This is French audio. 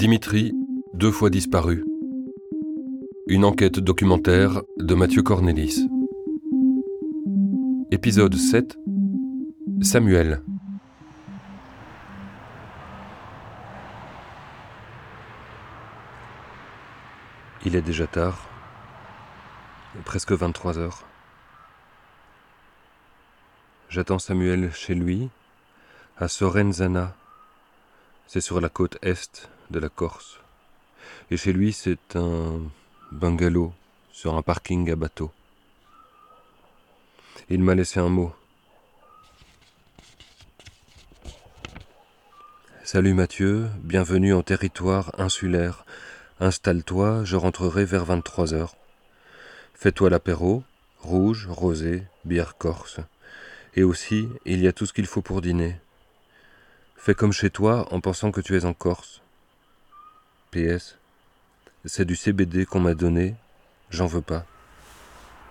Dimitri, 2 fois disparu. Une enquête documentaire de Mathieu Cornelis. Épisode 7. Samuel. Il est déjà tard, presque 23 heures. J'attends Samuel chez lui, à Sorrenzana. C'est sur la côte est de la Corse. Et chez lui, c'est un bungalow sur un parking à bateau. Il m'a laissé un mot. Salut Mathieu, bienvenue en territoire insulaire. Installe-toi, je rentrerai vers 23 heures. Fais-toi l'apéro, rouge, rosé, bière corse. Et aussi, il y a tout ce qu'il faut pour dîner. Fais comme chez toi en pensant que tu es en Corse. PS. C'est du CBD qu'on m'a donné, j'en veux pas.